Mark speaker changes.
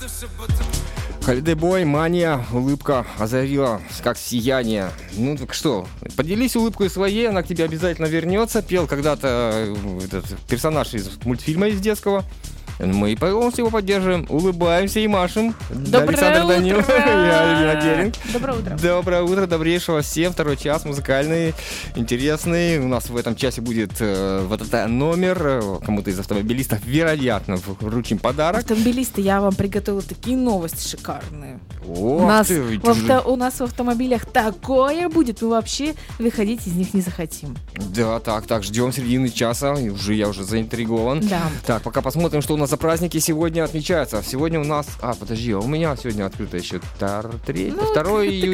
Speaker 1: Holiday Boy, мания, улыбка озарила, как сияние. Ну так что, поделись улыбкой своей, она к тебе обязательно вернется. Пел когда-то этот персонаж из мультфильма из детского. Мы полностью его поддерживаем, улыбаемся и машем.
Speaker 2: Доброе утро!
Speaker 1: Данилов, я Альбина Геринг.
Speaker 2: Доброе утро.
Speaker 1: Доброе утро, добрейшего всем. Второй час музыкальный, интересный. У нас в этом часе будет вот этот номер. Кому-то из автомобилистов, вероятно, вручим подарок.
Speaker 2: Автомобилисты, я вам приготовила такие новости шикарные.
Speaker 1: Ох
Speaker 2: У нас,
Speaker 1: ты,
Speaker 2: у нас в автомобилях такое будет, мы вообще выходить из них не захотим.
Speaker 1: Да, так, ждем середины часа. Я уже заинтригован.
Speaker 2: Да.
Speaker 1: Так, пока посмотрим, что у нас за праздники сегодня отмечаются. Сегодня у нас... у меня сегодня открыто еще 2 июня.